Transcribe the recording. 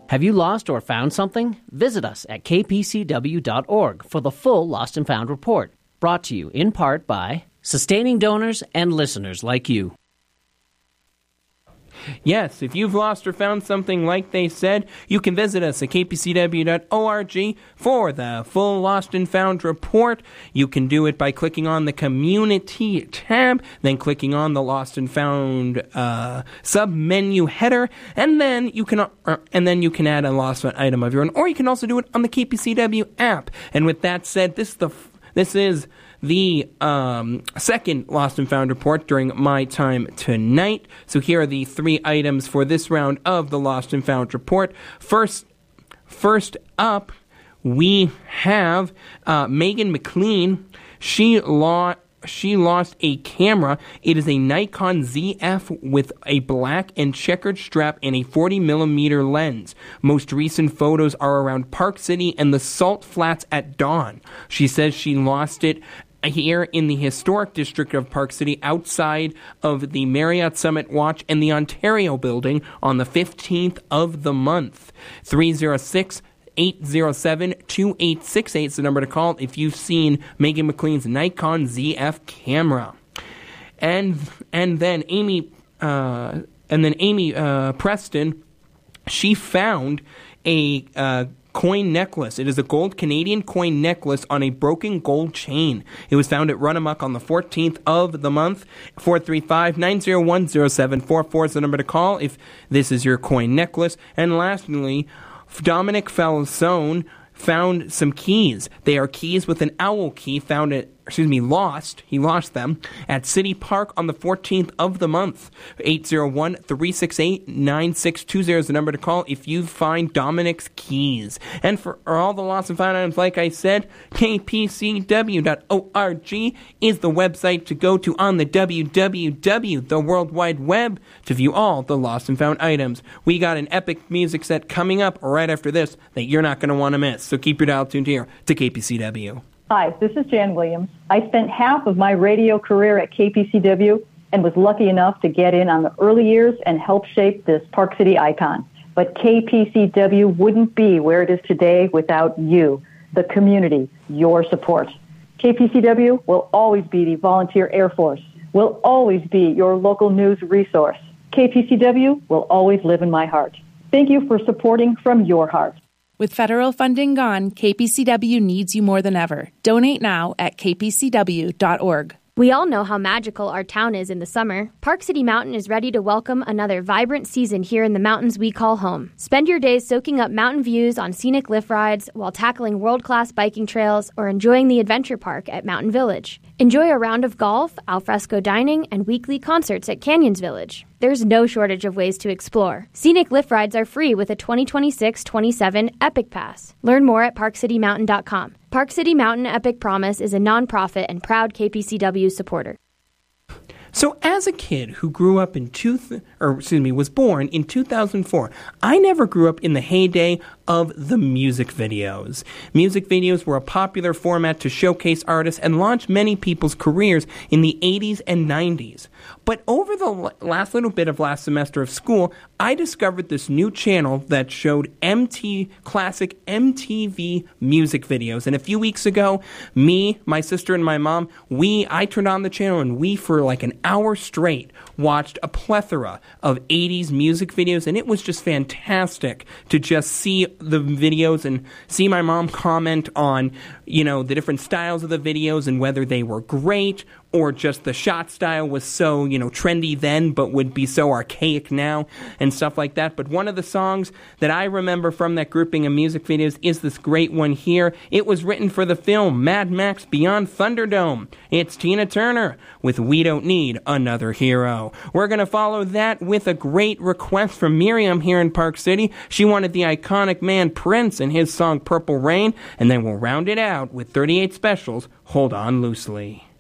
Have you lost or found something? Visit us at kpcw.org for the full Lost and Found report, brought to you in part by sustaining donors and listeners like you. Yes, if you've lost or found something like they said, you can visit us at kpcw.org for the full Lost and Found report. You can do it by clicking on the Community tab, then clicking on the Lost and Found sub-menu header, and then you can add a lost item of your own, or you can also do it on the KPCW app. And with that said, this is the second Lost and Found report during my time tonight. So here are the three items for this round of the Lost and Found report. First up, we have Megan McLean. She lost a camera. It is a Nikon ZF with a black and checkered strap and a 40mm lens. Most recent photos are around Park City and the Salt Flats at dawn. She says she lost it here in the historic district of Park City, outside of the Marriott Summit Watch and the Ontario building on the 15th of the month. 306-807-2868 is the number to call if you've seen Megan McLean's Nikon ZF camera. And then Amy Preston, she found a coin necklace. It is a gold Canadian coin necklace on a broken gold chain. It was found at Run Amok on the 14th of the month. 435-901-0744 is the number to call if this is your coin necklace. And lastly, Dominic Falzone found some keys. They are keys with an owl key lost. He lost them at City Park on the 14th of the month. 801-368-9620 is the number to call if you find Dominic's keys. And for all the lost and found items, like I said, kpcw.org is the website to go to on the www, the World Wide Web, to view all the lost and found items. We got an epic music set coming up right after this that you're not going to want to miss. So keep your dial tuned here to KPCW. Hi, this is Jan Williams. I spent half of my radio career at KPCW and was lucky enough to get in on the early years and help shape this Park City icon. But KPCW wouldn't be where it is today without you, the community, your support. KPCW will always be the volunteer Air Force, will always be your local news resource. KPCW will always live in my heart. Thank you for supporting from your heart. With federal funding gone, KPCW needs you more than ever. Donate now at kpcw.org. We all know how magical our town is in the summer. Park City Mountain is ready to welcome another vibrant season here in the mountains we call home. Spend your days soaking up mountain views on scenic lift rides while tackling world-class biking trails or enjoying the adventure park at Mountain Village. Enjoy a round of golf, alfresco dining, and weekly concerts at Canyons Village. There's no shortage of ways to explore. Scenic lift rides are free with a 2026-27 Epic Pass. Learn more at parkcitymountain.com. Park City Mountain Epic Promise is a nonprofit and proud KPCW supporter. So as a kid who grew up was born in 2004, I never grew up in the heyday of the music videos. Music videos were a popular format to showcase artists and launch many people's careers in the 80s and 90s. But over the last little bit of last semester of school, I discovered this new channel that showed classic MTV music videos. And a few weeks ago, me, my sister, and my mom, I turned on the channel and we, for like an hour straight, watched a plethora of 80s music videos. And it was just fantastic to just see the videos and see my mom comment on, the different styles of the videos and whether they were great or just the shot style was so, trendy then but would be so archaic now and stuff like that. But one of the songs that I remember from that grouping of music videos is this great one here. It was written for the film Mad Max Beyond Thunderdome. It's Tina Turner with We Don't Need Another Hero. We're going to follow that with a great request from Miriam here in Park City. She wanted the iconic man Prince and his song Purple Rain, and then we'll round it out with 38 Specials' Hold On Loosely.